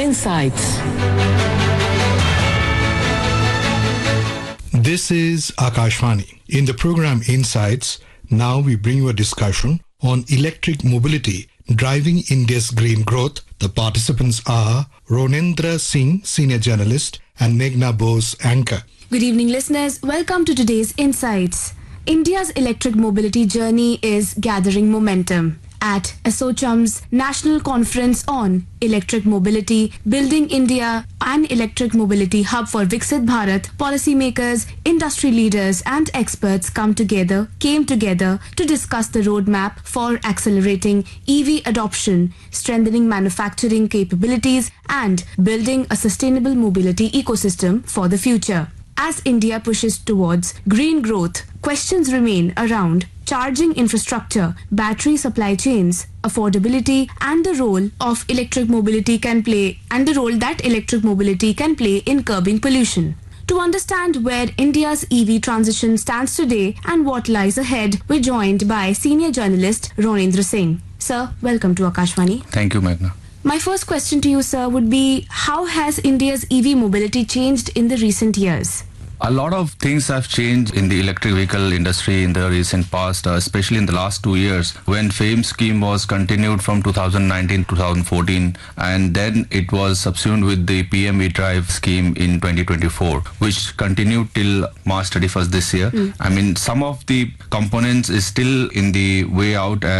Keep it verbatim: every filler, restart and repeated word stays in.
Insights. This is Akashvani. In the program Insights, now we bring you a discussion on electric mobility driving India's green growth. The participants are Ronendra Singh, senior journalist, and Meghna Bose, anchor. Good evening, listeners. Welcome to today's Insights. India's electric mobility journey is gathering momentum. At ASSOCHAM's National Conference on Electric Mobility, Building India, an Electric Mobility Hub for Viksit Bharat, policymakers, industry leaders and experts come together, came together to discuss the roadmap for accelerating E V adoption, strengthening manufacturing capabilities and building a sustainable mobility ecosystem for the future. As India pushes towards green growth, questions remain around charging infrastructure, battery supply chains, affordability, and the role of electric mobility can play and the role that electric mobility can play in curbing pollution. To understand where India's E V transition stands today and what lies ahead, we're joined by senior journalist Ronendra Singh. Sir, welcome to Akashvani. Thank you, Meghna. My first question to you, sir, would be how has India's E V mobility changed in the recent years? A lot of things have changed in the electric vehicle industry in the recent past, uh, especially in the last two years when FAME scheme was continued from two thousand nineteen to two thousand fourteen, and then it was subsumed with the P M E-Drive scheme in twenty twenty-four, which continued till March thirty-first this year. Mm. I mean, some of the components is still in the way out.